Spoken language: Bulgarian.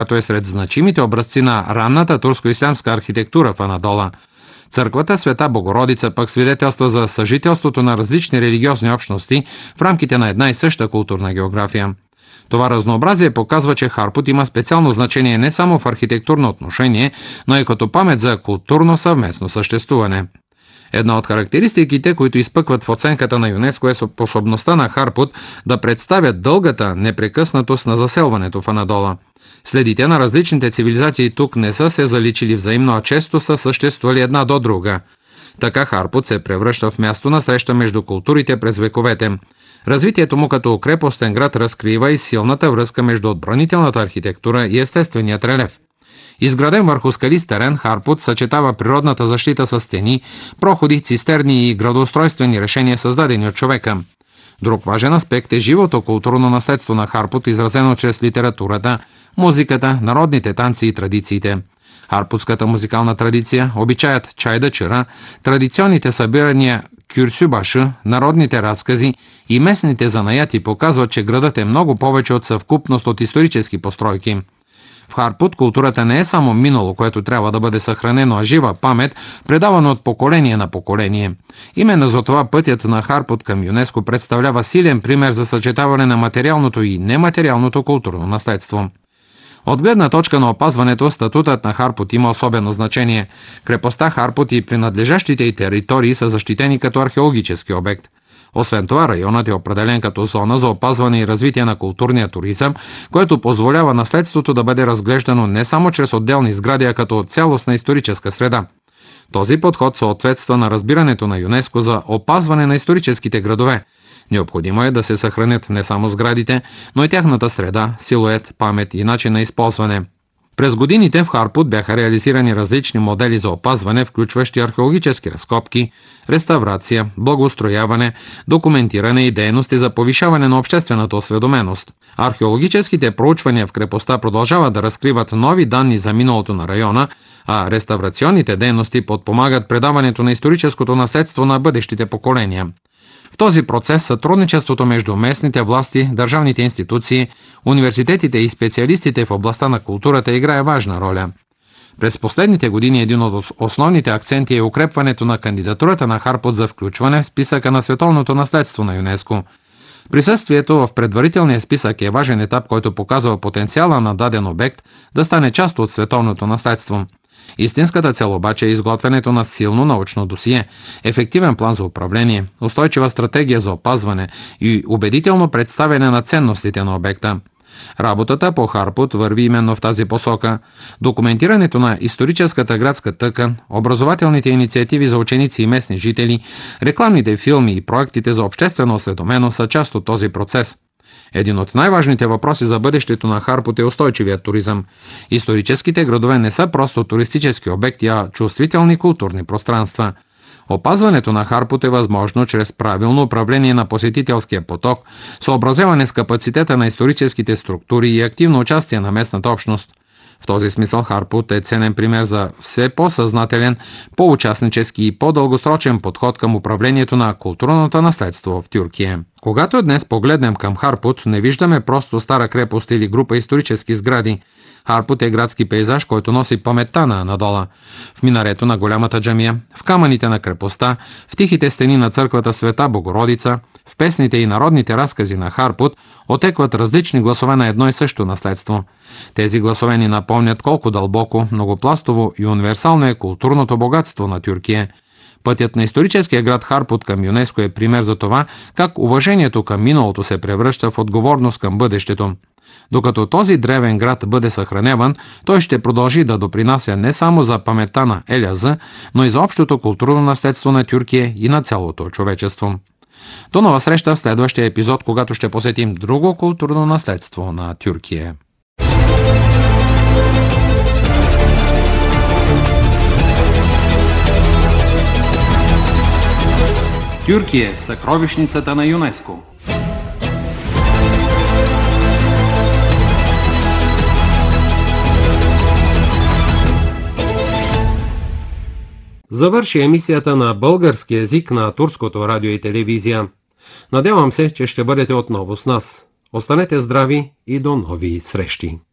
като е сред значимите образци на ранната турско-ислямска архитектура в Анадола. Църквата Света Богородица пък свидетелства за съжителството на различни религиозни общности в рамките на една и съща културна география. Това разнообразие показва, че Харпут има специално значение не само в архитектурно отношение, но и като памет за културно съвместно съществуване. Една от характеристиките, които изпъкват в оценката на ЮНЕСКО, е способността на Харпут да представят дългата непрекъснатост на заселването в Анадола. Следите на различните цивилизации тук не са се заличили взаимно, а често са съществували една до друга. Така Харпут се превръща в място на среща между културите през вековете. Развитието му като крепостен град разкрива и силната връзка между отбранителната архитектура и естественият релеф. Изграден върху скалист терен, Харпут съчетава природната защита с стени, проходи, цистерни и градоустройствени решения, създадени от човека. Друг важен аспект е живото културно наследство на Харпут, изразено чрез литературата, музиката, народните танци и традициите. Харпутската музикална традиция, обичаят чайдачера, традиционните събирания кюрсюбашы, народните разкази и местните занаяти показват, че градът е много повече от съвкупност от исторически постройки. В Харпут културата не е само минало, което трябва да бъде съхранено, а жива памет, предавана от поколение на поколение. Именно за това пътят на Харпут към ЮНЕСКО представлява силен пример за съчетаване на материалното и нематериалното културно наследство. От гледна точка на опазването, статутът на Харпут има особено значение. Крепостта Харпут и принадлежащите й територии са защитени като археологически обект. Освен това, районът е определен като зона за опазване и развитие на културния туризъм, което позволява наследството да бъде разглеждано не само чрез отделни сгради, а като цялостна историческа среда. Този подход съответства на разбирането на ЮНЕСКО за опазване на историческите градове. Необходимо е да се съхранят не само сградите, но и тяхната среда, силует, памет и начин на използване. През годините в Харпут бяха реализирани различни модели за опазване, включващи археологически разкопки, реставрация, благоустрояване, документиране и дейности за повишаване на обществената осведоменост. Археологическите проучвания в крепостта продължават да разкриват нови данни за миналото на района, а реставрационните дейности подпомагат предаването на историческото наследство на бъдещите поколения. В този процес сътрудничеството между местните власти, държавните институции, университетите и специалистите в областта на културата играе важна роля. През последните години един от основните акценти е укрепването на кандидатурата на Харпут за включване в списъка на световното наследство на ЮНЕСКО. Присъствието в предварителния списък е важен етап, който показва потенциала на даден обект да стане част от световното наследство. Истинската цел обаче е изготвянето на силно научно досие, ефективен план за управление, устойчива стратегия за опазване и убедително представяне на ценностите на обекта. Работата по Харпут върви именно в тази посока. Документирането на историческата градска тъкан, образователните инициативи за ученици и местни жители, рекламните филми и проектите за обществена осведоменост са част от този процес. Един от най-важните въпроси за бъдещето на Харпут е устойчивият туризъм. Историческите градове не са просто туристически обекти, а чувствителни културни пространства. Опазването на Харпут е възможно чрез правилно управление на посетителския поток, съобразяване с капацитета на историческите структури и активно участие на местната общност. В този смисъл Харпут е ценен пример за все по-съзнателен, по-участнически и по-дългосрочен подход към управлението на културното наследство в Тюркия. Когато днес погледнем към Харпут, не виждаме просто стара крепост или група исторически сгради. Харпут е градски пейзаж, който носи паметта на Анадола. В минарето на голямата джамия, в камъните на крепостта, в тихите стени на църквата Света Богородица, в песните и народните разкази на Харпут отекват различни гласове на едно и също наследство. Тези гласове ни напомнят колко дълбоко, многопластово и универсално е културното богатство на Тюркия. Пътят на историческия град Харпут към ЮНЕСКО е пример за това, как уважението към миналото се превръща в отговорност към бъдещето. Докато този древен град бъде съхраняван, той ще продължи да допринася не само за паметта на Еляза, но и за общото културно наследство на Тюркия и на цялото човечество. До нова среща в следващия епизод, когато ще посетим друго културно наследство на Тюркия. Тюркия в съкровищницата на ЮНЕСКО. Завърши емисията на български език на турското радио и телевизия. Надявам се, че ще бъдете отново с нас. Останете здрави и до нови срещи!